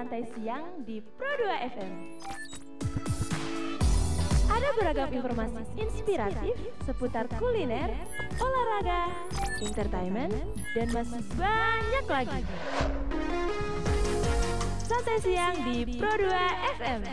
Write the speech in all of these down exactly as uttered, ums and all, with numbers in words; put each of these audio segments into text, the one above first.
Santai Siang di Pro dua F M. Ada beragam informasi inspiratif seputar kuliner, olahraga, entertainment, dan masih banyak lagi. Santai Siang di Pro dua F M.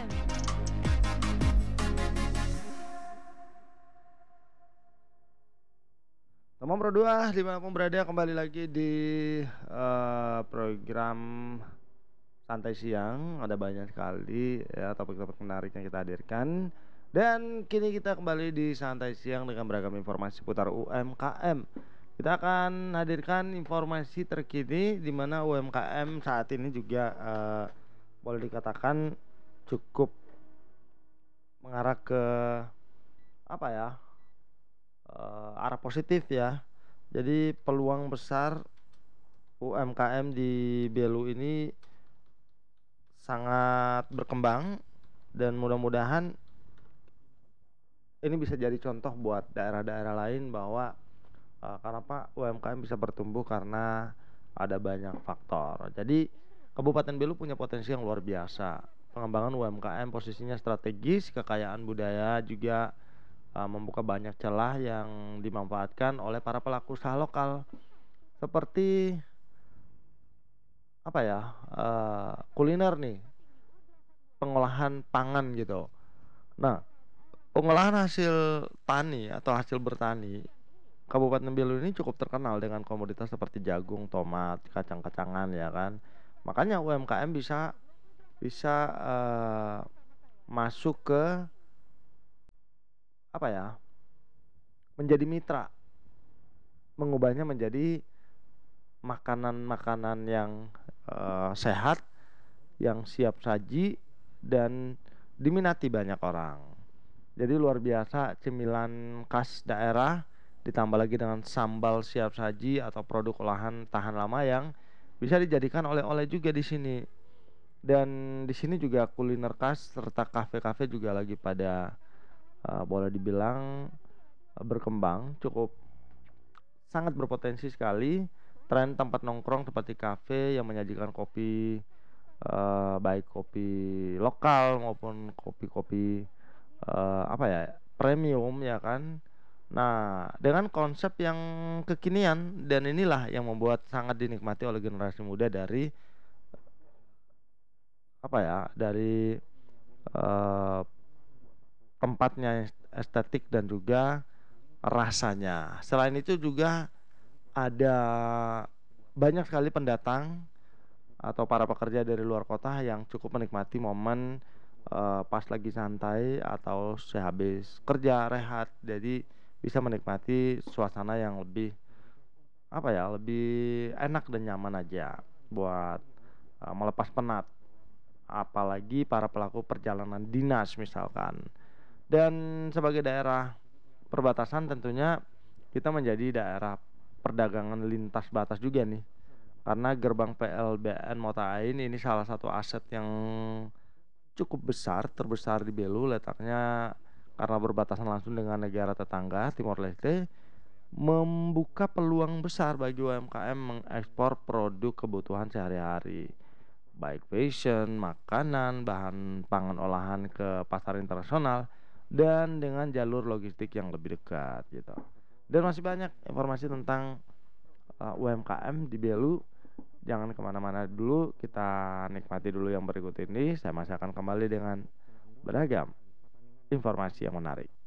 Teman Pro dua dimanapun berada, kembali lagi di uh, program Santai Siang. Ada banyak sekali ya topik-topik menarik yang kita hadirkan. Dan kini kita kembali di Santai Siang dengan beragam informasi seputar U M K M. Kita akan hadirkan informasi terkini di mana U M K M saat ini juga uh, boleh dikatakan cukup mengarah ke apa ya? Uh, arah positif ya. Jadi peluang besar U M K M di Belu ini sangat berkembang dan mudah-mudahan ini bisa jadi contoh buat daerah-daerah lain bahwa uh, kenapa U M K M bisa bertumbuh karena ada banyak faktor. Jadi Kabupaten Belu punya potensi yang luar biasa. Pengembangan U M K M posisinya strategis, kekayaan budaya juga Uh, membuka banyak celah yang dimanfaatkan oleh para pelaku usaha lokal seperti apa ya uh, kuliner nih, pengolahan pangan gitu. Nah, pengolahan hasil tani atau hasil bertani Kabupaten Belu ini cukup terkenal dengan komoditas seperti jagung, tomat, kacang-kacangan ya kan. Makanya U M K M bisa bisa uh, masuk ke apa ya, menjadi mitra, mengubahnya menjadi makanan-makanan yang uh, sehat, yang siap saji dan diminati banyak orang. Jadi luar biasa cemilan khas daerah ditambah lagi dengan sambal siap saji atau produk olahan tahan lama yang bisa dijadikan oleh-oleh juga di sini. Dan di sini juga kuliner khas serta kafe-kafe juga lagi pada uh, boleh dibilang uh, berkembang, cukup sangat berpotensi sekali. Tren tempat nongkrong seperti kafe yang menyajikan kopi uh, baik kopi lokal maupun kopi-kopi uh, apa ya, premium ya kan. Nah, dengan konsep yang kekinian dan inilah yang membuat sangat dinikmati oleh generasi muda dari apa ya, dari uh, tempatnya estetik dan juga rasanya. Selain itu juga ada banyak sekali pendatang atau para pekerja dari luar kota yang cukup menikmati momen uh, pas lagi santai atau sehabis kerja rehat, jadi bisa menikmati suasana yang lebih apa ya, lebih enak dan nyaman aja buat uh, melepas penat, apalagi para pelaku perjalanan dinas misalkan. Dan sebagai daerah perbatasan tentunya kita menjadi daerah perdagangan lintas batas juga nih, karena gerbang P L B N Mota Ain ini salah satu aset yang cukup besar, terbesar di Belu, letaknya karena berbatasan langsung dengan negara tetangga Timor Leste, membuka peluang besar bagi U M K M mengekspor produk kebutuhan sehari-hari, baik fashion, makanan, bahan pangan olahan ke pasar internasional dan dengan jalur logistik yang lebih dekat gitu. Dan masih banyak informasi tentang uh, U M K M di Belu. Jangan kemana-mana dulu, kita nikmati dulu yang berikut ini. Saya masih akan kembali dengan beragam informasi yang menarik.